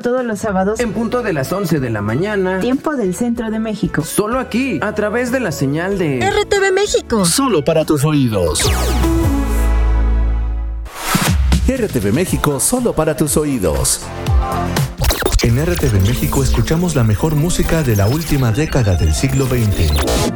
todos los sábados en punto de las 11 de la mañana, tiempo del Centro de México. Solo aquí, a través de la señal de RTV México. Solo para tus oídos. RTV México, solo para tus oídos. En RTV México escuchamos la mejor música de la última década del siglo XX.